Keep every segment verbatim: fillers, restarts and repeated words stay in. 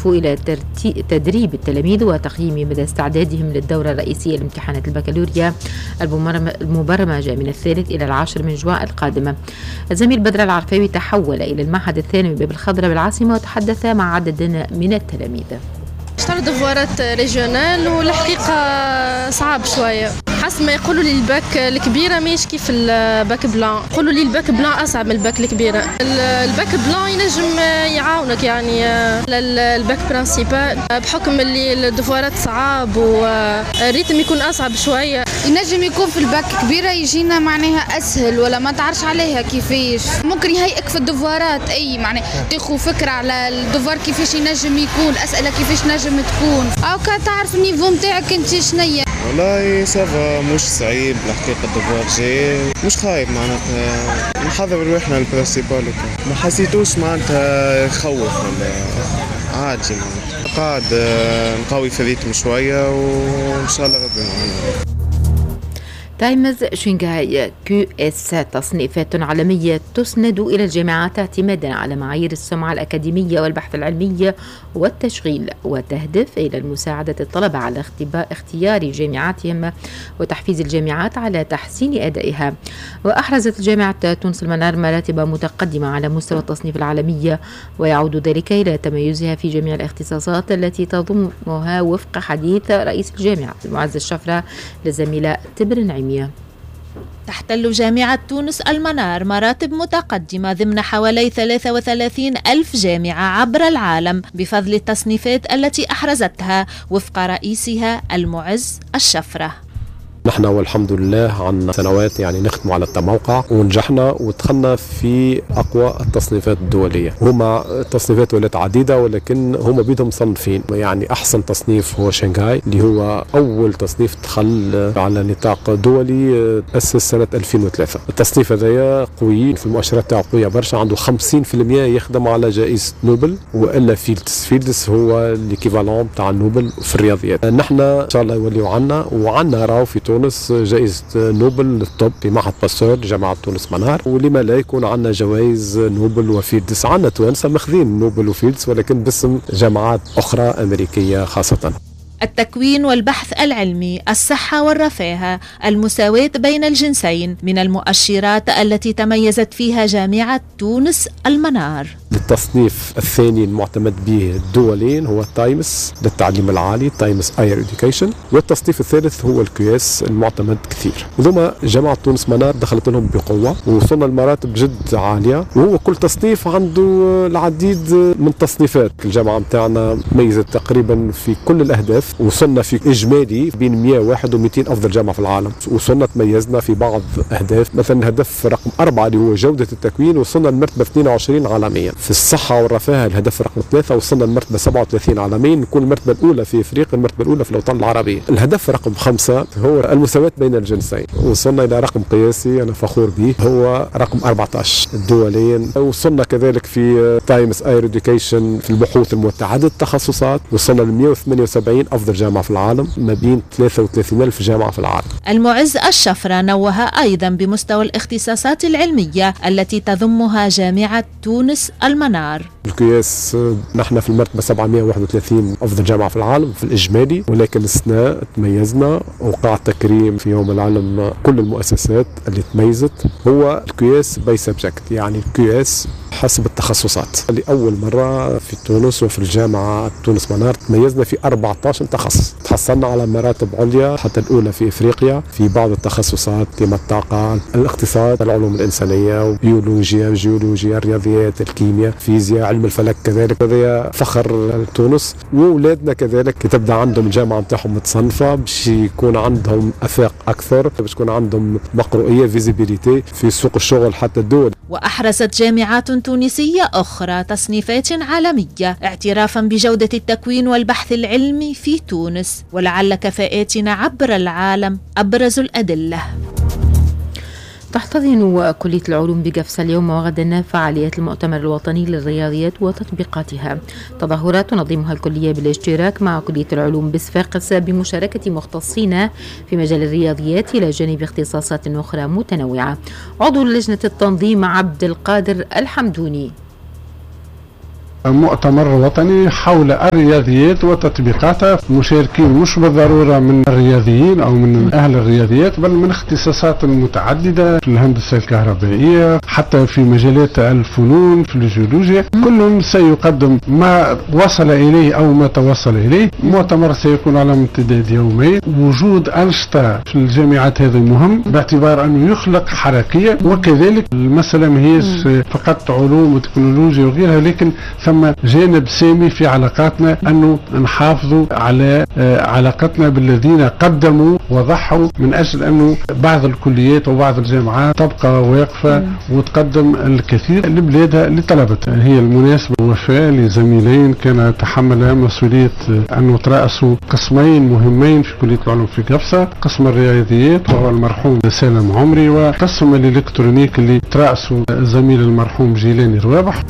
تهدف إلى تدريب التلاميذ وتقييم مدى استعدادهم للدورة الرئيسية لامتحانات البكالوريا المبرمجة من الثالث إلى العاشر من جوان القادمة. الزميل بدر العرفاوي تحول إلى المعهد الثانوي باب الخضراء بالعاصمة وتحدث مع عدد من التلاميذ. اشتغلت دفوارات ريجيونال والحقيقة صعب شوية. حسب ما يقولوا لي الباك الكبيرة مش كيف الباك بلان، يقولوا لي الباك بلان أصعب من الباك الكبيرة. الباك بلان ينجم يعاونك يعني الباك برانسيبال بحكم اللي الدفوارات صعاب والريتم يكون أصعب شوية. ينجم يكون في الباك كبيرة يجينا معناها أسهل ولا ما تعرفش عليها كيفاش. ممكن يهيئك في الدفوارات أي معناها تاخذ فكرة على الدفوار كيفاش ينجم يكون، الأسئلة كيفاش نجم تكون، أو كتعرف النيفو نتاعك أنت شنية. والله سافا مش صعيب الحقيقة، الدفوار جاي مش خايب معناتها نحضر روحنا البرانسيبال. ما حسيتوش معناتها يخوف ولا عادي، معناتها قاعد نقوي في الريتم شوية وإن شاء الله ربنا معنا. تايمز شنغهاي كيو اس تصنيفات عالمية تسند إلى الجامعات اعتمادا على معايير السمعة الأكاديمية والبحث العلمي والتشغيل، وتهدف إلى مساعدة الطلبة على اختيار جامعاتهم وتحفيز الجامعات على تحسين أدائها. وأحرزت جامعة تونس المنار مراتب متقدمة على مستوى التصنيف العالمي، ويعود ذلك إلى تميزها في جميع الاختصاصات التي تضمها وفق حديث رئيس الجامعة المعز الشفرة للزميلة تبر نعيمية. تحتل جامعة تونس المنار مراتب متقدمة ضمن حوالي ثلاثة وثلاثين ألف جامعة عبر العالم بفضل التصنيفات التي أحرزتها وفق رئيسها المعز الشفرة. نحن والحمد لله عن سنوات يعني نختم على التموقع ونجحنا ودخلنا في أقوى التصنيفات الدولية. هما تصنيفات ولات عديدة ولكن هما بيدهم صنفين. يعني أحسن تصنيف هو شنغهاي اللي هو أول تصنيف دخل على نطاق دولي تأسس سنة ألفين وثلاثة. التصنيف هذايا قوي في المؤشرات تاعو قوية برشا، عنده خمسين بالمئة يخدم على جائزة نوبل، وإلا فيلدس فيلدس هو الإيكيفالون تاع نوبل في الرياضيات. نحن إن شاء الله يوليو عنا وعنا راو في تونس جائزة نوبل للطب في معهد باستور جامعة تونس منار، ولما لا يكون عندنا جوائز نوبل وفيلدس. عندنا توانسة ماخذين نوبل وفيلدس ولكن باسم جامعات أخرى أمريكية خاصة. التكوين والبحث العلمي، الصحة والرفاهة، المساواة بين الجنسين من المؤشرات التي تميزت فيها جامعة تونس المنار. التصنيف الثاني المعتمد به دوليا هو التايمس للتعليم العالي، تايمس هاير إديوكيشن، والتصنيف الثالث هو الكيوس المعتمد كثير. وذوما جامعة تونس منار دخلت لهم بقوة ووصلنا لمراتب جد عالية، وهو كل تصنيف عنده العديد من التصنيفات. الجامعة متاعنا ميزت تقريبا في كل الأهداف، وصلنا في إجمالي بين مئة وواحد ومئتين أفضل جامعة في العالم. وصلنا تميزنا في بعض أهداف، مثلا هدف رقم أربعة اللي هو جودة التكوين وصلنا لمرتبة اثنين وعشرين عالميا. في الصحة والرفاهة الهدف رقم ثلاثة وصلنا لمرتبة سبعة وثلاثين عالميا، نكون المرتبة الأولى في إفريقيا، المرتبة الأولى في الأوطان العربية. الهدف رقم خمسة هو المساواة بين الجنسين، وصلنا إلى رقم قياسي أنا فخور به هو رقم أربعة عشر دوليا. وصلنا كذلك في تايمس هاير إديوكيشن في البحوث المتعددة التخصصات، وصلنا ل مئة وثمانية وسبعين أفضل جامعة في العالم ما بين ثلاثة وثلاثين ألف جامعة في العالم. المعز الشفرة نوه أيضا بمستوى الاختصاصات العلمية التي تضمها جامعة تونس المنار. القياس نحن في المرتبة سبعمئة وواحد وثلاثين أفضل جامعة في العالم في الإجمالي، ولكن السنة تميزنا وقع تكريم في يوم العلم كل المؤسسات اللي تميزت. هو القياس باي سبجكت، يعني القياس حسب التخصصات. لأول مرة في تونس وفي الجامعة تونس منار تميزنا في أربعة عشر تخصص، تحصلنا على مراتب عليا حتى الأولى في إفريقيا في بعض التخصصات كما الطاقة، الاقتصاد، العلوم الإنسانية، بيولوجيا، جيولوجيا، الرياضيات، الكيمياء، فيزياء، علم الفلك. كذلك هذا فخر لتونس. وأولادنا كذلك تبدأ عندهم الجامعة نتاعهم متصنفة باش يكون عندهم أفاق أكثر، باش يكون عندهم مقروئية فيزيبيليتي في سوق الشغل حتى الدول. وأحرزت جامعات تونسية أخرى تصنيفات عالمية اعترافا بجودة التكوين والبحث العلمي في تونس، ولعل كفاءاتنا عبر العالم أبرز الأدلة. تحتضن كلية العلوم بقفص اليوم وغدا فعاليات المؤتمر الوطني للرياضيات وتطبيقاتها، تظاهرات تنظمها الكلية بالاشتراك مع كلية العلوم بصفاقس بمشاركة مختصين في مجال الرياضيات إلى جانب اختصاصات أخرى متنوعة. عضو لجنة التنظيم عبد القادر الحمدوني. مؤتمر وطني حول الرياضيات وتطبيقاتها، مشاركين مش بالضرورة من الرياضيين أو من أهل الرياضيات بل من اختصاصات متعددة في الهندسة الكهربائية حتى في مجالات الفنون في الجيولوجيا. كل سيقدم ما وصل إليه أو ما توصل إليه. مؤتمر سيكون على امتداد يومين. وجود أنشطة في الجامعات هذا مهم باعتبار أنه يخلق حركية، وكذلك المسألة ما هيش فقط علوم وتكنولوجيا وغيرها، لكن ثم جانب سامي في علاقاتنا أنه نحافظوا على علاقتنا بالذين قدموا وضحوا من أجل أنه بعض الكليات وبعض الجامعات تبقى واقفة وتقدم الكثير لبلادها لطلبتها. هي المناسبة وفاة لزميلين كان تحمل مسؤولية أنه ترأسوا قسمين مهمين في كلية العلوم في قفصة، قسم الرياضيات وهو المرحوم سالم عمري، وقسم الإلكترونيك اللي ترأسوا زميل المرحوم جيلاني الروابح.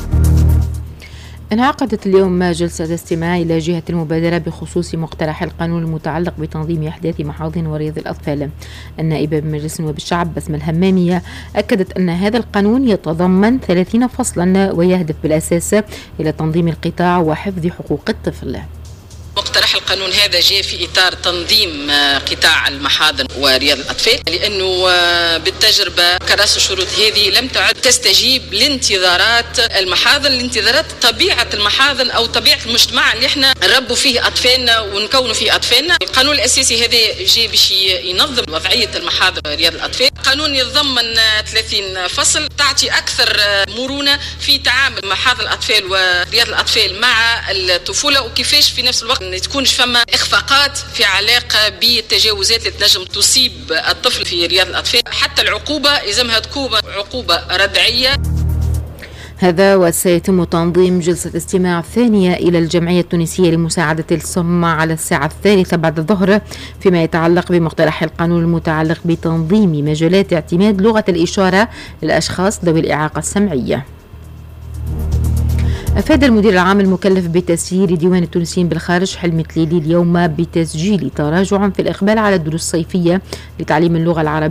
انعقدت اليوم جلسة استماع إلى جهة المبادرة بخصوص مقترح القانون المتعلق بتنظيم إحداث محاضن ورياض الأطفال. النائبة بمجلس النواب الشعب بسمة الهمامية أكدت أن هذا القانون يتضمن ثلاثين فصلا ويهدف بالأساس إلى تنظيم القطاع وحفظ حقوق الطفل. مقترح القانون هذا جاء في إطار تنظيم قطاع المحاضن ورياض الأطفال، لأنه بالتجربة كراسة الشروط هذه لم تعد تستجيب لانتظارات المحاضن، لانتظارات طبيعة المحاضن أو طبيعة المجتمع اللي احنا نربوا فيه أطفالنا ونكونوا فيه أطفالنا. القانون الأساسي هذا جاء باش ينظم وضعية المحاضن ورياض الأطفال. قانون يتضمن ثلاثين فصل تعطي أكثر مرونة في تعامل محاضن الأطفال ورياض الأطفال مع الطفولة، وكيفاش في نفس الوقت ما تكونش فما إخفاقات في علاقة بالتجاوزات اللي تنجم تصيب الطفل في رياض الأطفال. حتى العقوبة لازمها تكون عقوبة ردعية. هذا وسيتم تنظيم جلسة استماع ثانية إلى الجمعية التونسية لمساعدة الصم على الساعة الثالثة بعد الظهر فيما يتعلق بمقترح القانون المتعلق بتنظيم مجالات اعتماد لغة الإشارة للأشخاص ذوي الإعاقة السمعية. أفاد المدير العام المكلف بتسيير ديوان التونسيين بالخارج حلمي تليلي اليوم بتسجيل تراجع في الإقبال على الدروس الصيفية لتعليم اللغة العربية